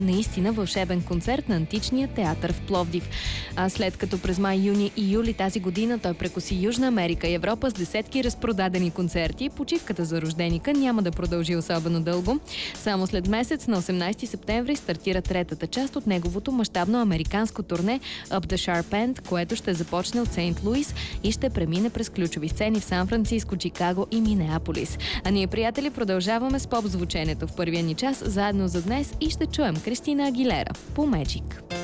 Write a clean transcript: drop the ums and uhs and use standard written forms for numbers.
Наистина вълшебен концерт на Античния театър в Пловдив. След като през май, юни и юли тази година той прекоси Южна Америка и Европа с десетки разпродадени концерти, почивката за рожденика няма да продължи особено дълго. Само след месец, на 18 септември, стартира третата част от неговото мащабно американско турне Up the Sharp End, което ще започне от Сейнт Луис и ще премине през ключови сцени в Сан-Франциско, Чикаго и Минеаполис. А ние, приятели, продължаваме с поп звученето в първия ни час заедно за днес и ще чуем Кристина Агилера по Magic.